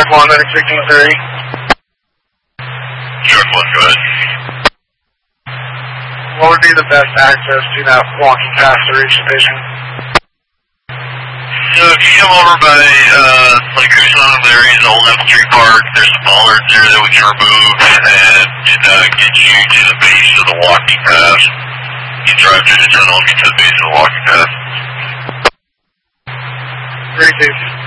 1, that is 1630. Truck 1, go ahead. What would be the best access to that walking path to reach the station? So if you come over by, like Houston, there is Old Apple Tree Park, there's some bollards there that we can remove and get you to the base of the walking path. You drive through the tunnel and get to the base of the walking path. Great, Dave.